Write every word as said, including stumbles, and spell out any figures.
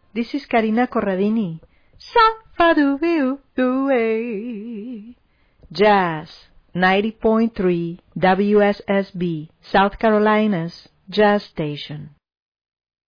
This is Karina Corradini. Sa-fa-do-be-oo-do-way. Jazz, ninety point three W S S B, South Carolina's Jazz Station.